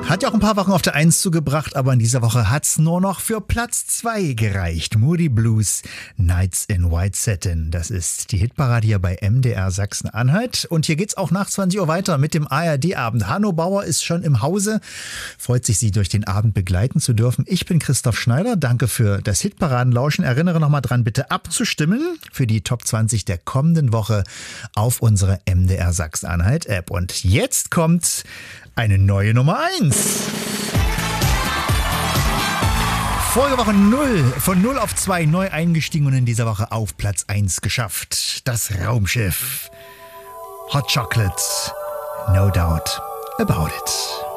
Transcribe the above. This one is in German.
Hat ja auch ein paar Wochen auf der 1 zugebracht, aber in dieser Woche hat's nur noch für Platz 2 gereicht. Moody Blues, Nights in White Satin. Das ist die Hitparade hier bei MDR Sachsen-Anhalt. Und hier geht's auch nach 20 Uhr weiter mit dem ARD-Abend. Hanno Bauer ist schon im Hause, freut sich, Sie durch den Abend begleiten zu dürfen. Ich bin Christoph Schneider, danke für das Hitparadenlauschen. Erinnere nochmal dran, bitte abzustimmen für die Top 20 der kommenden Woche auf unsere MDR Sachsen-Anhalt-App. Und jetzt kommt eine neue Nummer 1. Folgewoche 0, von 0 auf 2 neu eingestiegen und in dieser Woche auf Platz 1 geschafft. Das Raumschiff. Hot Chocolate, no doubt about it.